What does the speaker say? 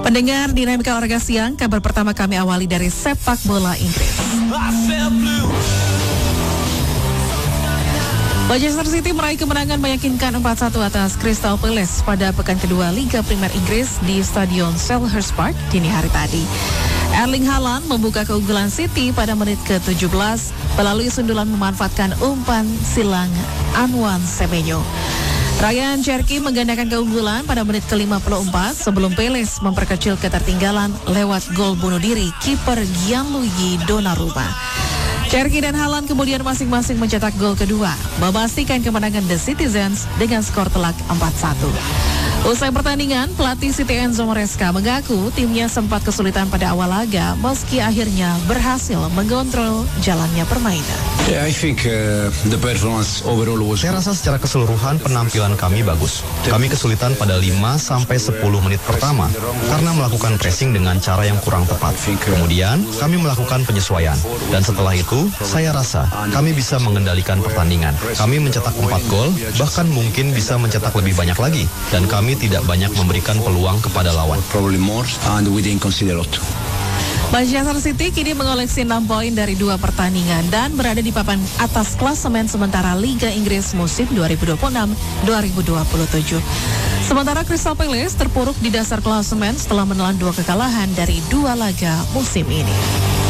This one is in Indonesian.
Pendengar Dinamika Olahraga Siang, kabar pertama kami awali dari sepak bola Inggris. Manchester City meraih kemenangan meyakinkan 4-1 atas Crystal Palace pada pekan kedua Liga Primer Inggris di Stadion Selhurst Park dini hari tadi. Erling Haaland membuka keunggulan City pada menit ke-17 melalui sundulan memanfaatkan umpan silang Antoine Semenyo. Ryan Cherki menggandakan keunggulan pada menit ke-54 sebelum Palace memperkecil ketertinggalan lewat gol bunuh diri kiper Gianluigi Donnarumma. Cherki dan Haaland kemudian masing-masing mencetak gol kedua, memastikan kemenangan The Citizens dengan skor telak 4-1. Usai pertandingan, pelatih City Enzo Maresca mengaku timnya sempat kesulitan pada awal laga meski akhirnya berhasil mengontrol jalannya permainan. Saya rasa secara keseluruhan penampilan kami bagus. Kami kesulitan pada 5-10 menit pertama karena melakukan pressing dengan cara yang kurang tepat. Kemudian kami melakukan penyesuaian dan setelah itu saya rasa kami bisa mengendalikan pertandingan. Kami mencetak 4 gol, bahkan mungkin bisa mencetak lebih banyak lagi dan kami tidak banyak memberikan peluang kepada lawan. Manchester City kini mengoleksi 6 poin dari 2 pertandingan dan berada di papan atas klasemen sementara Liga Inggris musim 2026-2027. Sementara Crystal Palace terpuruk di dasar klasemen setelah menelan 2 kekalahan dari 2 laga musim ini.